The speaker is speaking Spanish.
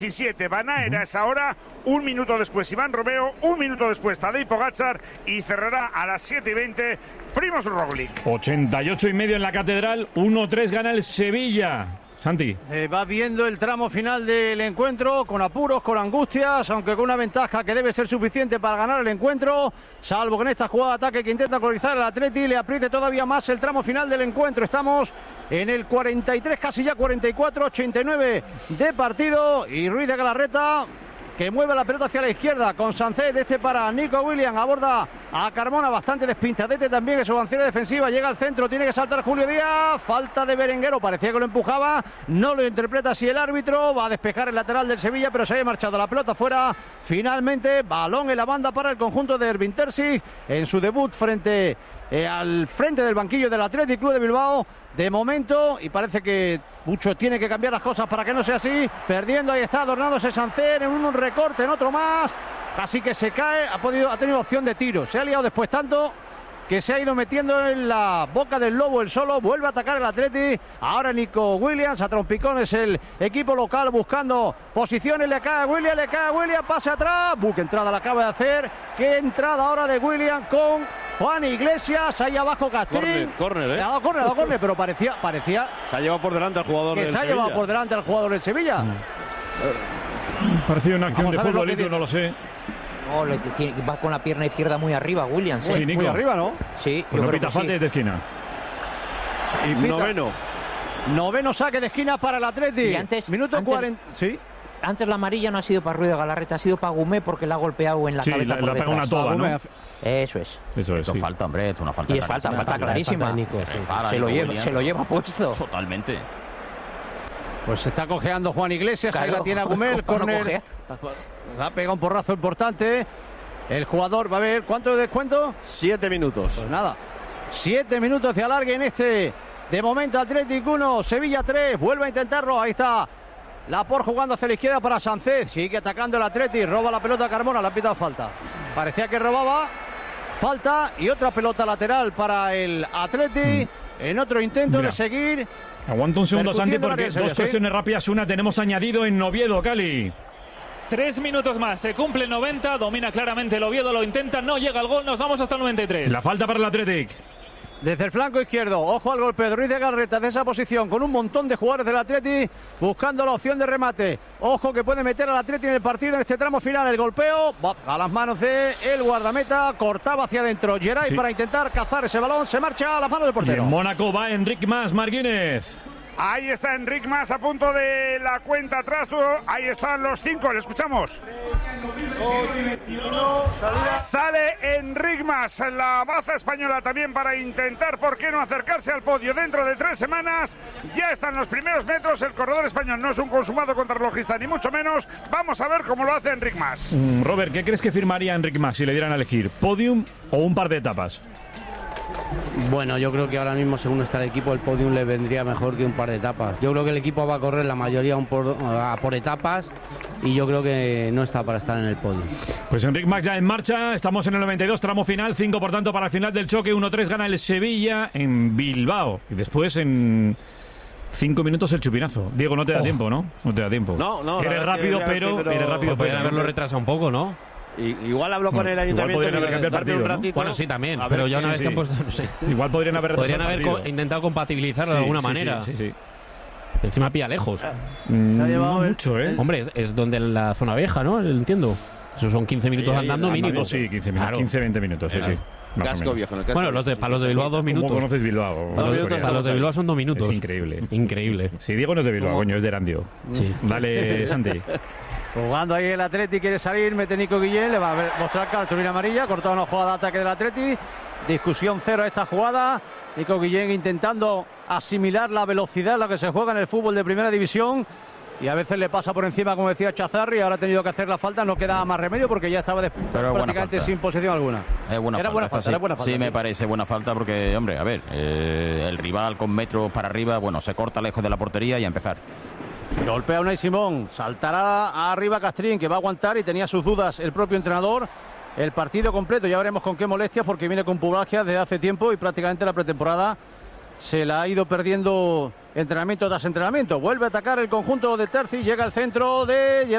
17, Banaera es ahora, un minuto después Iván Romeo, un minuto después Tadej Pogačar y cerrará a las 7:20 Primož Roglič. 88,5 en la Catedral, 1-3 gana el Sevilla. Santi. Va viendo el tramo final del encuentro con apuros, con angustias, aunque con una ventaja que debe ser suficiente para ganar el encuentro, salvo que en esta jugada de ataque que intenta colonizar el Atleti le apriete todavía más el tramo final del encuentro. Estamos en el 43, casi ya 44, 89 de partido y Ruiz de Galarreta que mueve la pelota hacia la izquierda con Sánchez, para Nico Williams, aborda a Carmona, bastante despintadete también en su avancera defensiva, llega al centro, tiene que saltar Julio Díaz, falta de Berenguero, parecía que lo empujaba, no lo interpreta así el árbitro, va a despejar el lateral del Sevilla, pero se había marchado la pelota fuera, finalmente balón en la banda para el conjunto de Ervin Terzic, en su debut al frente del banquillo del Athletic Club de Bilbao, de momento, y parece que mucho tiene que cambiar las cosas para que no sea así, perdiendo, ahí está adornándose Sánchez en un recorte, en otro más, casi que se cae, ha tenido opción de tiro, se ha liado después tanto que se ha ido metiendo en la boca del lobo el solo, vuelve a atacar el Atleti, ahora Nico Williams, a trompicones el equipo local buscando posiciones, le cae a Williams, pase atrás, qué entrada la acaba de hacer, qué entrada ahora de Williams con Juan Iglesias, ahí abajo Castrín, córner, le ha dado córner, pero parecía se ha llevado por delante al jugador del Sevilla. Se ha llevado por delante al jugador del Sevilla. Parecía una acción de futbolito, no lo sé. No, va con la pierna izquierda muy arriba, Williams. Sí, muy arriba, ¿no? Sí, pues no pita falta desde esquina. Y noveno saque de esquina para el Atleti. Y antes, minuto 40. Sí. Antes la amarilla no ha sido para Ruiz de Galarreta, ha sido para Gumé porque la ha golpeado en la cabeza por detrás. Sí, le ha pegado una toba, ¿no? Eso es. Esto falta, hombre, es una falta. Y es falta clarísima. Se lo lleva puesto. Totalmente. Pues se está cojeando Juan Iglesias, ahí la tiene Agumé, el córner. Ha pegado un porrazo importante. El jugador va a ver, ¿cuánto de descuento? 7 minutos. Pues nada, 7 minutos de alargue en este. De momento Athletic 1, Sevilla 3, vuelve a intentarlo, ahí está Laporte jugando hacia la izquierda para Sánchez, sigue atacando el Athletic, roba la pelota a Carmona, le ha pitado falta. Parecía que robaba, falta y otra pelota lateral para el Athletic, en otro intento de seguir. Aguanta un segundo, Santi, porque dos cuestiones rápidas. Una, tenemos añadido en Oviedo, Cali. 3 minutos más, se cumple el 90, domina claramente el Oviedo, lo intenta, no llega al gol, nos vamos hasta el 93. La falta para el Athletic. Desde el flanco izquierdo, ojo al golpe de Ruiz de Galarreta de esa posición, con un montón de jugadores del Athletic buscando la opción de remate. Ojo que puede meter al Athletic en el partido en este tramo final. El golpeo a las manos de el guardameta, cortaba hacia adentro Geray para intentar cazar ese balón, se marcha a las manos del portero. Y en Mónaco va Enric Mas, Martínez. Ahí está Enric Mas a punto de la cuenta atrás. Ahí están los 5, le escuchamos. 3, 2, 1, sale Enric Mas, la baza española también para intentar, ¿por qué no acercarse al podio dentro de 3 semanas? Ya están los primeros metros, el corredor español no es un consumado contrarrelojista ni mucho menos. Vamos a ver cómo lo hace Enric Mas. Robert, ¿qué crees que firmaría Enric Mas si le dieran a elegir? ¿Podium o un par de etapas? Bueno, yo creo que ahora mismo, según está el equipo, el podium le vendría mejor que un par de etapas. Yo creo que el equipo va a correr la mayoría por etapas y yo creo que no está para estar en el podio. Pues Enric Mas ya en marcha, estamos en el 92, tramo final, 5 por tanto para el final del choque, 1-3 gana el Sevilla en Bilbao y después en 5 minutos el chupinazo. Diego, no te da tiempo, ¿no? No te da tiempo. No. Eres rápido, pero podrían haberlo retrasado un poco, ¿no? Igual hablo con el ayuntamiento. Igual podrían haber cambiado el partido, ¿no? Bueno, sí, también, pero ya una vez que han puesto, no sé. Igual podrían haber intentado compatibilizarlo de alguna manera. Sí. Encima pilla lejos. Se ha llevado mucho, ¿eh? Hombre, es donde la zona vieja, ¿no? Entiendo. Eso son 15 minutos andando mínimo. Sí, 15 minutos, 15-20 minutos, sí. Casco viejo. Bueno, para los de Bilbao 2 minutos. ¿Cómo conoces Bilbao? Para los de Bilbao son 2 minutos. Es increíble. Increíble. Sí, Diego no es de Bilbao, coño, es de Erandio. Sí. Dale, Santi. Jugando ahí el Atleti, quiere salir, mete Nico Guillén, le va a mostrar cartulina amarilla, cortado una jugada de ataque del Atleti, discusión cero a esta jugada, Nico Guillén intentando asimilar la velocidad, la que se juega en el fútbol de primera división, y a veces le pasa por encima, como decía Chazarri, y ahora ha tenido que hacer la falta, no queda más remedio porque ya estaba prácticamente sin posición alguna. Era buena falta. Sí, sí, me parece buena falta porque, hombre, a ver, el rival con metros para arriba, bueno, se corta lejos de la portería y a empezar. Golpea Unai Simón, saltará arriba Castrín, que va a aguantar, y tenía sus dudas el propio entrenador. El partido completo, ya veremos con qué molestias, porque viene con pubalgia desde hace tiempo y prácticamente la pretemporada se la ha ido perdiendo entrenamiento tras entrenamiento. Vuelve a atacar el conjunto de Terzi, llega al centro de